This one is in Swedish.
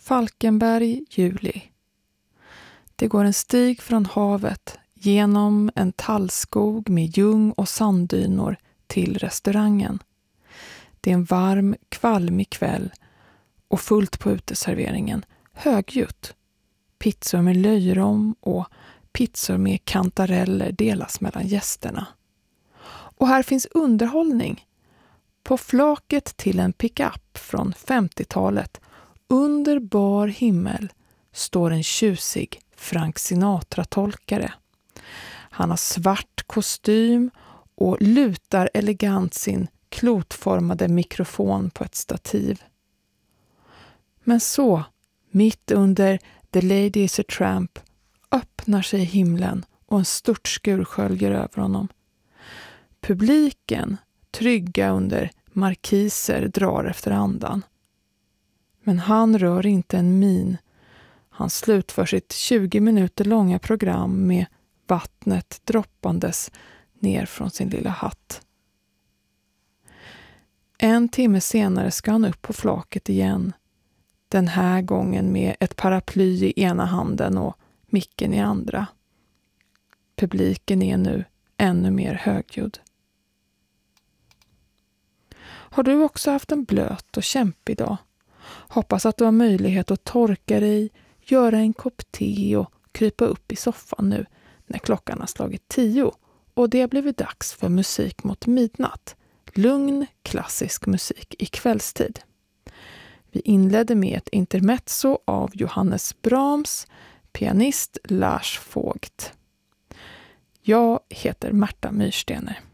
Falkenberg, juli. Det går en stig från havet genom en tallskog med ljung och sanddynor till restaurangen. Det är en varm, kvalmig kväll och fullt på uteserveringen, högljutt. Pizzor med löjrom och pizzor med kantareller delas mellan gästerna. Och här finns underhållning. På flaket till en pickup från 50-talet, under bar himmel, står en tjusig Frank Sinatra-tolkare. Han har svart kostym och lutar elegant sin klotformade mikrofon på ett stativ. Men så, mitt under The Lady is a Tramp, öppnar sig himlen och en störtskur sköljer över honom. Publiken, trygga under markiser, drar efter andan. Men han rör inte en min. Han slutför sitt 20 minuter långa program med vattnet droppandes ner från sin lilla hatt. En timme senare ska han upp på flaket igen. Den här gången med ett paraply i ena handen och micken i andra. Publiken är nu ännu mer högljudd. Har du också haft en blöt och kämpig dag? Hoppas att du har möjlighet att torka dig, göra en kopp te och krypa upp i soffan nu när klockan har slagit 10 och det har blivit dags för musik mot midnatt. Lugn, klassisk musik i kvällstid. Vi inledde med ett intermezzo av Johannes Brahms, pianist Lars Vogt. Jag heter Märta Myrstener.